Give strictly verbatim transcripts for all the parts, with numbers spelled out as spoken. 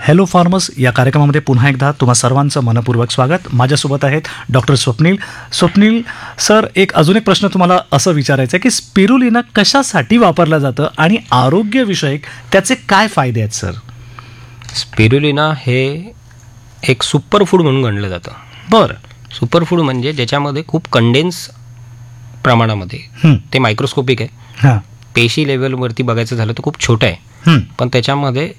Hello farmers या कार्यक्रमामध्ये पुन्हा एकदा तुम्हा सर्वांचं मनपूर्वक स्वागत. माझ्यासोबत आहेत डॉक्टर स्वप्नील. स्वप्नील सर, एक अजून एक प्रश्न तुम्हाला असं विचारायचं आहे की स्पिरुलिना कशासाठी वापरलं जातं आणि आरोग्यविषयक त्याचे काय फायदे आहेत सर? स्पिरुलिना हे एक सुपरफूड म्हणून गणलं जातं. बरं. सुपरफूड म्हणजे ज्याच्यामध्ये खूप कंडेन्स प्रमाणामध्ये, ते मायक्रोस्कोपिक आहे. हां. पेशी लेवलवरती बघायचं झालं तर खूप छोटं आहे, हं. पण त्याच्यामध्ये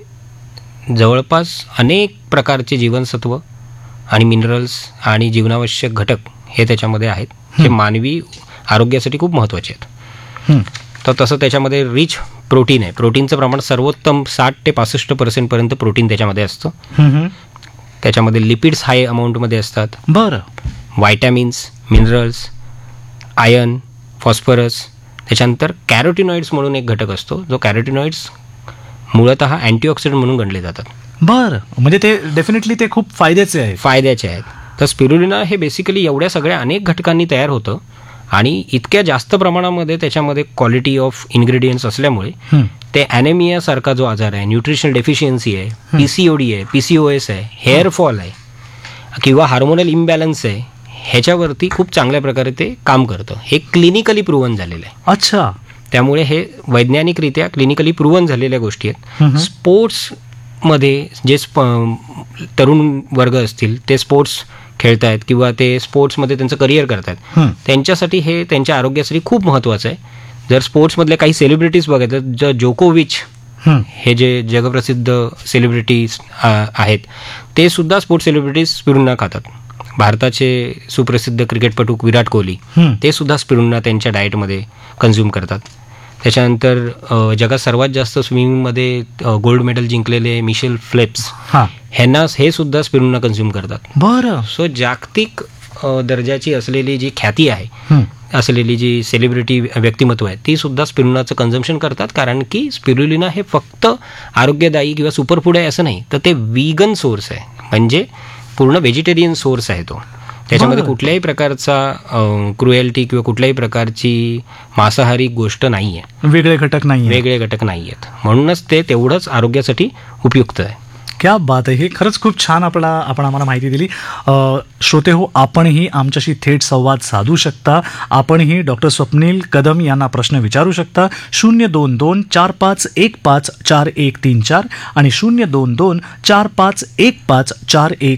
जवळपास अनेक प्रकारचे जीवनसत्व आणि मिनरल्स आणि जीवनावश्यक घटक हे त्याच्यामध्ये आहेत, जे मानवी आरोग्यासाठी खूप महत्त्वाचे आहेत. हं. तर तसं त्याच्यामध्ये रिच प्रोटीन आहे. प्रोटीनचं प्रमाण सर्वोत्तम साठ ते पासष्ट पर्सेंटपर्यंत प्रोटीन त्याच्यामध्ये असतं. हं, हं. त्याच्यामध्ये लिपिड्स हाय अमाऊंटमध्ये असतात. बरं. Vitamins, minerals, iron, phosphorus. त्याच्यानंतर कॅरोटिनॉइड्स म्हणून एक घटक असतो, जो कॅरोटिनॉइड्स मूळतः अँटीऑक्सिडंट म्हणून गणले जातात. बरं, म्हणजे ते डेफिनेटली ते खूप फायद्याचे आहे. फायद्याचे आहेत. तर स्पिरुलिना हे बेसिकली एवढ्या सगळ्या अनेक घटकांनी तयार होतं आणि इतक्या जास्त प्रमाणामध्ये त्याच्यामध्ये क्वालिटी ऑफ इन्ग्रेडियंट्स असल्यामुळे हं. ते ॲनेमियासारखा जो आजार आहे, न्यूट्रिशनल डेफिशियन्सी आहे, पी सी ओ डी आहे, पी सी ओ एस आहे, हेअरफॉल आहे किंवा हार्मोनल इम्बॅलन्स आहे, ह्याच्यावरती खूप चांगल्या प्रकारे ते काम करतं. हे क्लिनिकली प्रूव्हन झालेलं आहे. अच्छा. त्यामुळे हे वैज्ञानिकरित्या क्लिनिकली प्रूव्हन झालेल्या गोष्टी आहेत. स्पोर्ट्समध्ये जे स्प तरुण वर्ग असतील, ते स्पोर्ट्स खेळत आहेत किंवा ते स्पोर्ट्समध्ये त्यांचं करिअर करत आहेत, त्यांच्यासाठी हे त्यांच्या आरोग्यासाठी खूप महत्त्वाचं आहे. जर स्पोर्ट्समधले काही सेलिब्रिटीज बघायचं, जर जोकोविच हे जे जगप्रसिद्ध सेलिब्रिटीज आहेत, ते सुद्धा स्पोर्ट्स सेलिब्रिटीज स्पिरुलिना खातात. भारताचे सुप्रसिद्ध क्रिकेटपटू विराट कोहली, ते सुद्धा स्पिरुलिना त्यांच्या डाएटमध्ये कन्झ्युम करतात. त्याच्यानंतर जगात सर्वात जास्त स्विमिंगमध्ये गोल्ड मेडल जिंकलेले मिशेल फेल्प्स, ह्यांना हे सुद्धा स्पिरुलिना कन्झ्युम करतात. बरं. सो जागतिक दर्जाची असलेली जी ख्याती आहे, असलेली जी सेलिब्रिटी व्यक्तिमत्व आहे, ती सुद्धा स्पिरुलिनाचं कन्झम्पशन करतात. कारण की स्पिरुलिना हे फक्त आरोग्यदायी किंवा सुपरफूड आहे असं नाही, तर ते व्हीगन सोर्स आहे, म्हणजे पूर्ण व्हेजिटेरियन सोर्स आहे तो. त्याच्यामध्ये कुठल्याही प्रकारचा क्रुएल्टी किंवा कुठल्याही प्रकारची मांसाहारी गोष्ट नाही आहे, वेगळे घटक नाही, वेगळे घटक नाही आहेत. म्हणूनच ते तेवढंच आरोग्यासाठी उपयुक्त आहे. क्या बात आहे. हे खरंच खूप छान आपला आपण आम्हाला माहिती दिली. श्रोते हो, आपणही आमच्याशी थेट संवाद साधू शकता. आपणही डॉक्टर स्वप्नील कदम यांना प्रश्न विचारू शकता. शून्य दोन दोन चार पाच एक पाच चार एक तीन चार आणि शून्य दोन दोन चार पाच एक पाच चार एक